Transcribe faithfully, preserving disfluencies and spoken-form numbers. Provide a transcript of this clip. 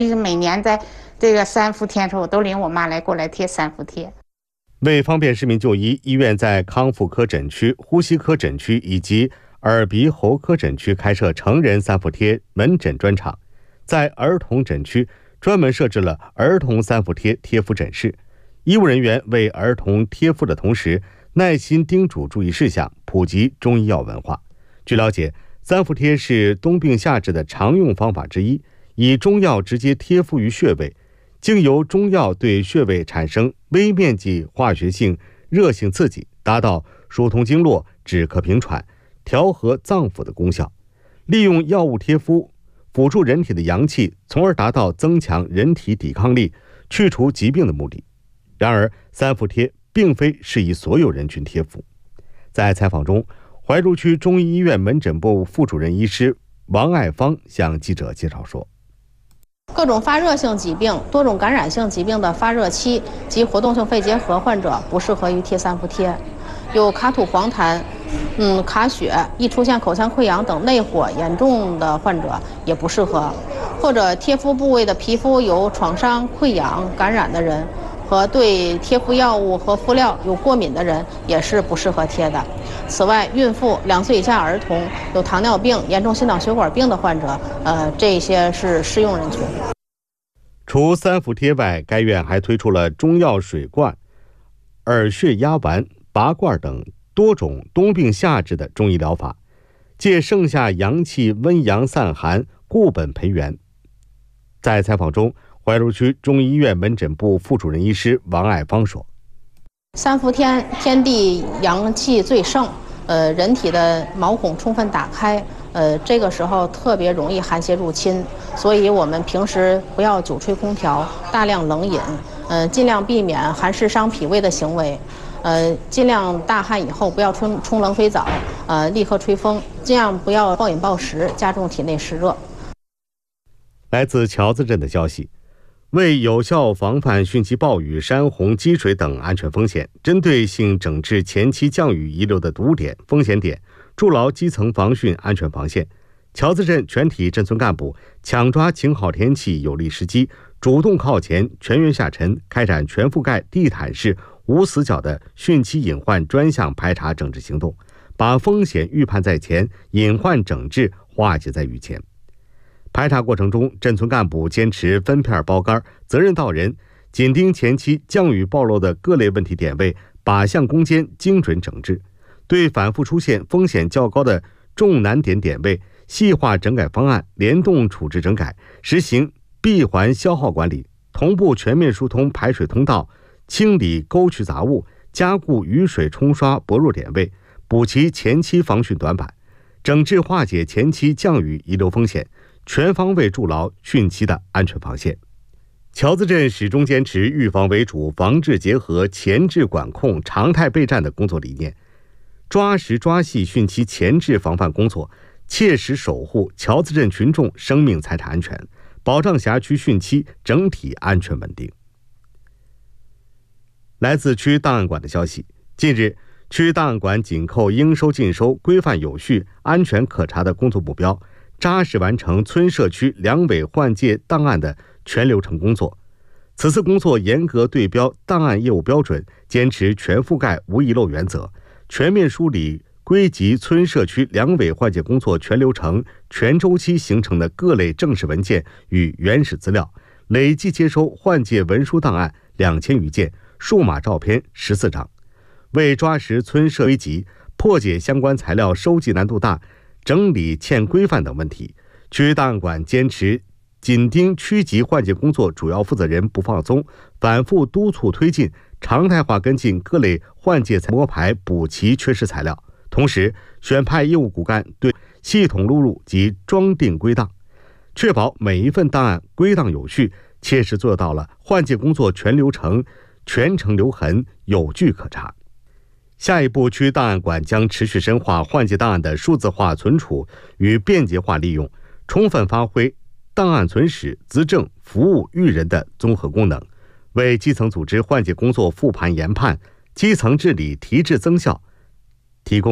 每年在这个三伏天的时候，我都领我妈来过来贴三伏贴。 为方便市民就医，医院在康复科诊区、呼吸科诊区以及耳鼻喉科诊区开设成人三伏贴门诊专场，在儿童诊区专门设置了儿童三伏贴贴敷诊室。医务人员为儿童贴敷的同时，耐心叮嘱注意事项，普及中医药文化。据了解，三伏贴是冬病夏治的常用方法之一，以中药直接贴敷于穴位，经由中药对穴位产生微面积化学性热性刺激，达到疏通经络、止咳平喘、调和脏腑的功效。利用药物贴敷辅助人体的阳气，从而达到增强人体抵抗力、去除疾病的目的。然而，三伏贴并非适宜所有人群贴敷。在采访中，怀柔区中医医院门诊部副主任医师王爱芳向记者介绍说， 各种发热性疾病、多种感染性疾病的发热期及活动性肺结核患者不适合于贴三伏贴。有卡吐黄痰、嗯卡血、易出现口腔溃疡等内火严重的患者也不适合，或者贴敷部位的皮肤有创伤、溃疡、感染的人，和对贴敷药物和敷料有过敏的人也是不适合贴的。此外，孕妇、两岁以下儿童、有糖尿病、严重心脑血管病的患者，呃，这些是适用人群。 除三伏贴外，该院还推出了中药水罐、耳穴压丸、拔罐等多种冬病夏治的中医疗法，借盛夏阳气温阳散寒，固本培元。在采访中，怀柔区中医院门诊部副主任医师王爱芳说， 三伏天天地阳气最盛，呃，人体的毛孔充分打开，呃，这个时候特别容易寒邪入侵，所以我们平时不要久吹空调，大量冷饮，呃，尽量避免寒湿伤脾胃的行为，呃，尽量大汗以后不要冲冲冷水澡，呃，立刻吹风，尽量不要暴饮暴食，加重体内湿热。 来自桥子镇的消息，为有效防范汛期暴雨、山洪、积水等安全风险，针对性整治前期降雨遗留的堵点、风险点，筑牢基层防汛安全防线。桥子镇全体镇村干部抢抓晴好天气有利时机，主动靠前，全员下沉，开展全覆盖地毯式无死角的汛期隐患专项排查整治行动，把风险预判在前，隐患整治化解在雨前。排查过程中，镇村干部坚持分片包干，责任到人，紧盯前期降雨暴露的各类问题点位，靶向攻坚，精准整治。对反复出现风险较高的重难点点位，细化整改方案，联动处置整改，实行闭环消耗管理，同步全面疏通排水通道，清理沟渠杂物，加固雨水冲刷薄弱点位，补齐前期防汛短板，整治化解前期降雨遗留风险，全方位筑牢汛期的安全防线。桥子镇始终坚持预防为主、防治结合、前置管控、常态备战的工作理念，抓实抓细汛期前置防范工作，切实守护桥子镇群众生命财产安全，保障辖区汛期整体安全稳定。来自区档案馆的消息，近日，区档案馆紧扣应收尽收、规范有序、安全可查的工作目标，扎实完成村社区两委换届档案的全流程工作。此次工作严格对标档案业务标准，坚持全覆盖无遗漏原则，全面梳理归集村社区两委换届工作全流程、全周期形成的各类正式文件与原始资料，累计接收换届文书档案两千余件，数码照片十四张。为抓实村社危急，破解相关材料收集难度大、整理欠规范等问题，区档案馆坚持紧盯区级换届工作主要负责人不放松，反复督促推进，常态化跟进各类换届摸排，补齐缺失材料。同时，选派业务骨干对系统录入及装订归档，确保每一份档案归档有序，切实做到了换届工作全流程、全程留痕、有据可查。下一步，区档案馆将持续深化换届档案的数字化存储与便捷化利用，充分发挥档案存史、资政、服务育人的综合功能，为基层组织换届工作复盘研判、基层治理提质增效提供